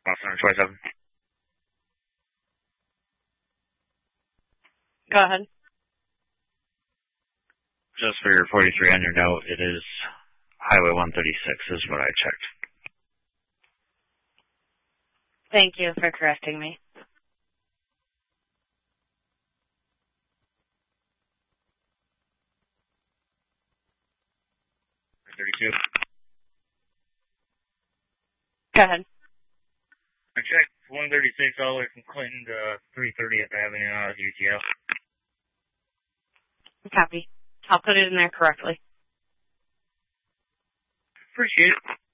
Boston 27. Go ahead. Just for your 43 on your note, it is Highway 136 is what I checked. Thank you for correcting me. Go ahead. I checked 136 all the way from Clinton to 330th Avenue out of UTL. Copy. I'll put it in there correctly. Appreciate it.